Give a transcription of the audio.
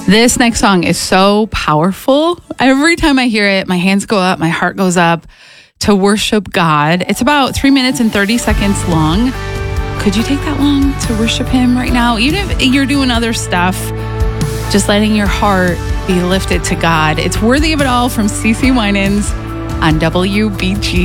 This next song is so powerful. Every time I hear it, my hands go up, my heart goes up to worship God. It's about 3 minutes and 30 seconds long. Could you take that long to worship Him right now? Even if you're doing other stuff, just letting your heart be lifted to God. It's Worthy of It All from CeCe Winans on WBG.